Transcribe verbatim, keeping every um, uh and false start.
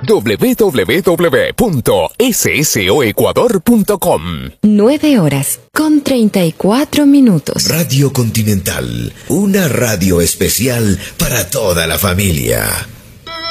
doble u doble u doble u punto soecuador punto com. Nueve horas con treinta y cuatro minutos. Radio Continental, una radio especial para toda la familia.